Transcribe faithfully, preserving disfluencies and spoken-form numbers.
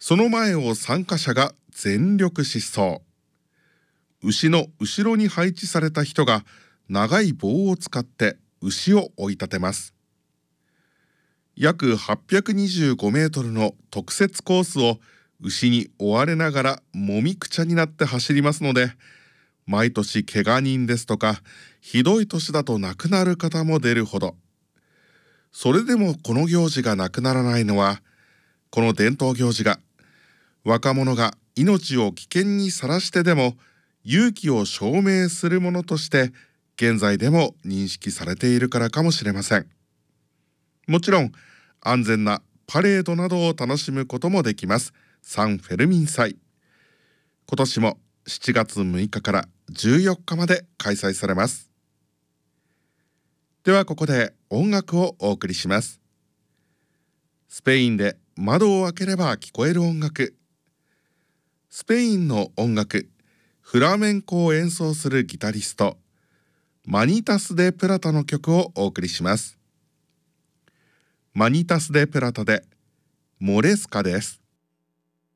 その前を参加者が全力疾走。牛の後ろに配置された人が長い棒を使って牛を追い立てます。約はっぴゃくにじゅうごメートルの特設コースを牛に追われながらもみくちゃになって走りますので、毎年怪我人ですとかひどい年だと亡くなる方も出るほど。それでもこの行事がなくならないのは、この伝統行事が若者が命を危険にさらしてでも勇気を証明するものとして現在でも認識されているからかもしれません。もちろん安全なパレードなどを楽しむこともできますサンフェルミン祭。今年もしちがつむいかからじゅうよっかまで開催されます。ではここで音楽をお送りします。スペインで窓を開ければ聞こえる音楽。スペインの音楽フラメンコを演奏するギタリストマニタス・デ・プラタの曲をお送りします。マニタス・デ・プラタでモレスカです。